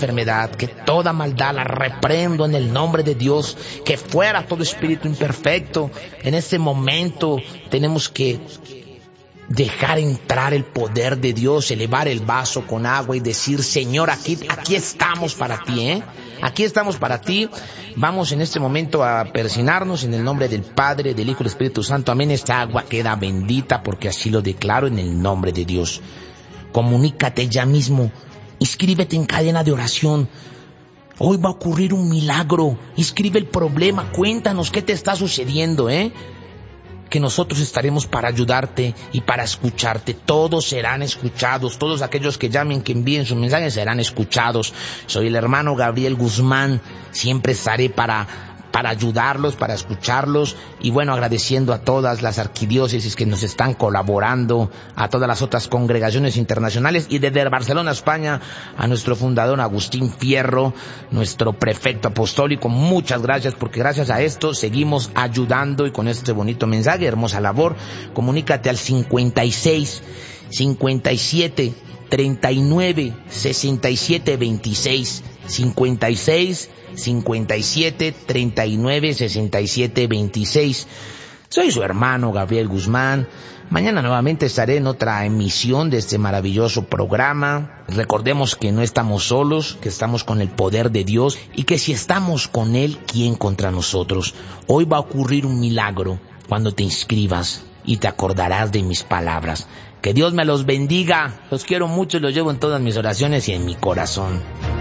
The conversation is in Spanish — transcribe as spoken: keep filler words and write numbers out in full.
enfermedad, que toda maldad la reprendo en el nombre de Dios, que fuera todo espíritu imperfecto. En este momento tenemos que dejar entrar el poder de Dios, elevar el vaso con agua y decir: Señor, aquí, aquí estamos para ti, ¿eh? Aquí estamos para ti. Vamos en este momento a persignarnos en el nombre del Padre, del Hijo y del Espíritu Santo. Amén. Esta agua queda bendita porque así lo declaro en el nombre de Dios. Comunícate ya mismo. Inscríbete en cadena de oración. Hoy va a ocurrir un milagro. Inscribe el problema. Cuéntanos qué te está sucediendo, ¿eh? Que nosotros estaremos para ayudarte y para escucharte. Todos serán escuchados. Todos aquellos que llamen, que envíen sus mensajes, serán escuchados. Soy el hermano Gabriel Guzmán. Siempre estaré para, para ayudarlos, para escucharlos. Y bueno, agradeciendo a todas las arquidiócesis que nos están colaborando, a todas las otras congregaciones internacionales, y desde Barcelona, España, a nuestro fundador Agustín Fierro, nuestro prefecto apostólico. Muchas gracias, porque gracias a esto seguimos ayudando, y con este bonito mensaje, hermosa labor. Comunícate al cincuenta y seis, cincuenta y siete, treinta y nueve, sesenta y siete, veintiséis, cincuenta y seis, cincuenta y siete, treinta y nueve, sesenta y siete, veintiséis. Soy su hermano Gabriel Guzmán. Mañana nuevamente estaré en otra emisión de este maravilloso programa. Recordemos que no estamos solos, que estamos con el poder de Dios, y que si estamos con Él, ¿quién contra nosotros? Hoy va a ocurrir un milagro cuando te inscribas y te acordarás de mis palabras. Que Dios me los bendiga. Los quiero mucho y los llevo en todas mis oraciones y en mi corazón.